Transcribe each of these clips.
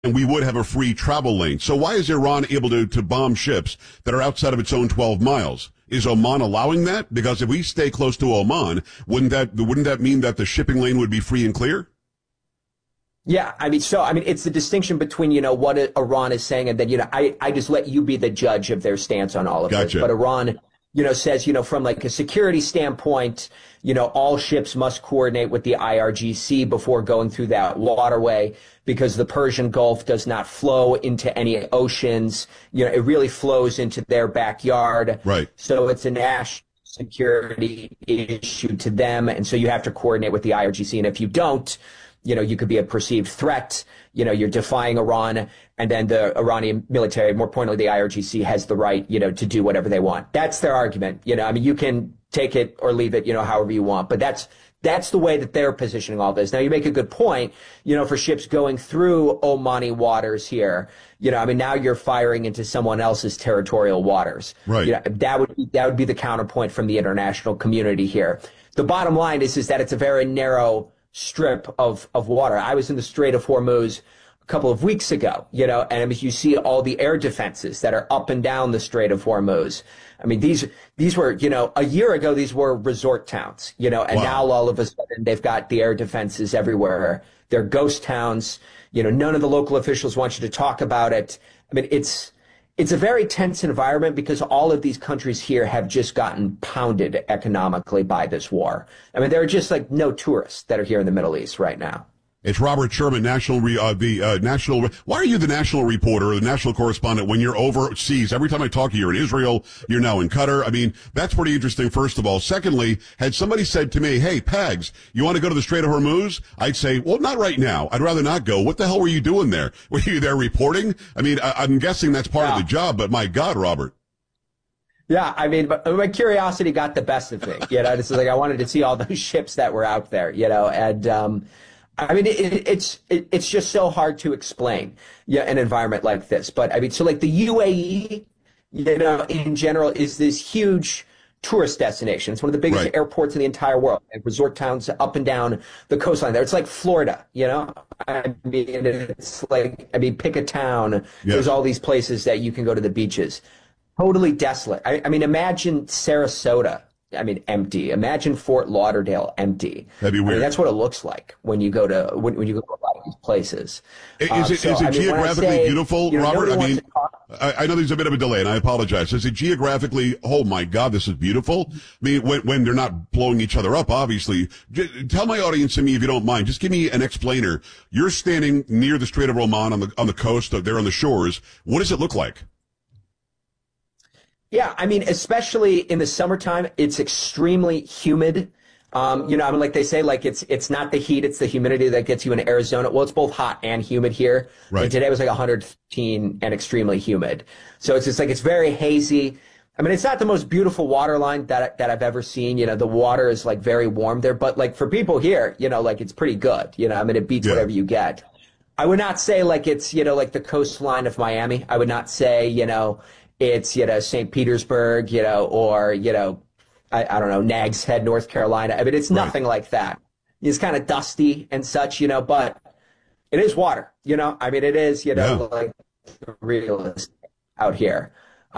and we would have a free travel lane. So why is Iran able to bomb ships that are outside of its own 12 miles? Is Oman allowing that? Because if we stay close to Oman, wouldn't that mean that the shipping lane would be free and clear? Yeah, it's the distinction between, what Iran is saying and then, I just let you be the judge of their stance on all of Gotcha. this. But Iran, says, from like a security standpoint, all ships must coordinate with the IRGC before going through that waterway because the Persian Gulf does not flow into any oceans. It really flows into their backyard. Right. So it's a national security issue to them. And so you have to coordinate with the IRGC. And if you don't, you could be a perceived threat. You're defying Iran, and then the Iranian military, more pointedly, the IRGC, has the right, to do whatever they want. That's their argument. You can take it or leave it, however you want. But that's the way that they're positioning all this. Now, you make a good point, for ships going through Omani waters here. Now you're firing into someone else's territorial waters. Right. That would be the counterpoint from the international community here. The bottom line is that it's a very narrow strip of water. I was in the Strait of Hormuz a couple of weeks ago, and you see all the air defenses that are up and down the Strait of Hormuz. These were, a year ago, these were resort towns, and Wow. now all of a sudden they've got the air defenses everywhere. They're ghost towns. None of the local officials want you to talk about it. It's a very tense environment because all of these countries here have just gotten pounded economically by this war. There are just like no tourists that are here in the Middle East right now. It's Robert Sherman, national. Why are you the national reporter or the national correspondent when you're overseas? Every time I talk to you, you're in Israel, you're now in Qatar. That's pretty interesting, first of all. Secondly, had somebody said to me, hey, Pags, you want to go to the Strait of Hormuz? I'd say, well, not right now. I'd rather not go. What the hell were you doing there? Were you there reporting? I'm guessing that's part of the job, but my God, Robert. Yeah, but my curiosity got the best of me. This is like I wanted to see all those ships that were out there, and it's just so hard to explain, an environment like this. But so like the UAE, in general, is this huge tourist destination. It's one of the biggest Right. airports in the entire world. And resort towns up and down the coastline there. It's like Florida, it's like, pick a town. Yes. There's all these places that you can go to the beaches. Totally desolate. Imagine Sarasota. Empty. Imagine Fort Lauderdale empty. That'd be weird. That's what it looks like when you go to when you go to a lot of these places. Is it geographically beautiful, Robert? I know there's a bit of a delay, and I apologize. Is it geographically? Oh my God, this is beautiful. When they're not blowing each other up, obviously. Tell my audience and me, if you don't mind, just give me an explainer. You're standing near the Strait of Oman on the coast, there on the shores. What does it look like? Yeah, especially in the summertime, it's extremely humid. Like they say, like it's not the heat, it's the humidity that gets you in Arizona. Well, it's both hot and humid here. Right. And today was like 115 and extremely humid. So it's just like it's very hazy. It's not the most beautiful water line that I've ever seen. The water is like very warm there, but like for people here, like it's pretty good. It beats whatever you get. I would not say like it's, like the coastline of Miami. I would not say, it's, St. Petersburg, or, I don't know, Nags Head, North Carolina. It's nothing like that. It's kind of dusty and such, but it is water, it is, like realistic out here.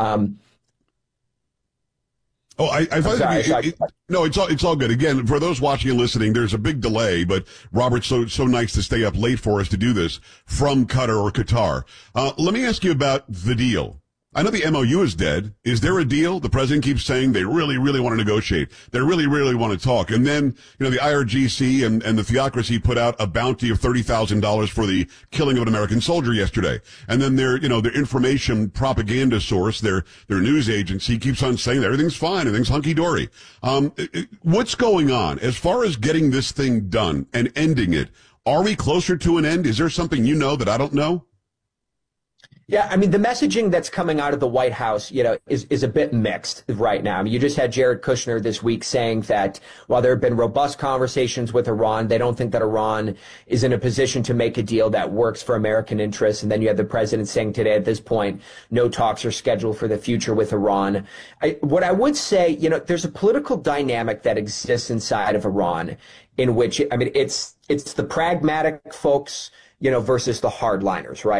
No, it's all good. Again, for those watching and listening, there's a big delay, but Robert's so nice to stay up late for us to do this from Qatar or Qatar. Let me ask you about the deal. I know the MOU is dead. Is there a deal? The president keeps saying they really, really want to negotiate. They really, really want to talk. And then, the IRGC and the theocracy put out a bounty of $30,000 for the killing of an American soldier yesterday. And then their information propaganda source, their news agency keeps on saying that everything's fine, everything's hunky-dory. What's going on as far as getting this thing done and ending it? Are we closer to an end? Is there something that I don't know? Yeah, the messaging that's coming out of the White House, is a bit mixed right now. You just had Jared Kushner this week saying that while there have been robust conversations with Iran, they don't think that Iran is in a position to make a deal that works for American interests. And then you have the president saying today at this point, no talks are scheduled for the future with Iran. What I would say, there's a political dynamic that exists inside of Iran in which, it's the pragmatic folks, versus the hardliners, right?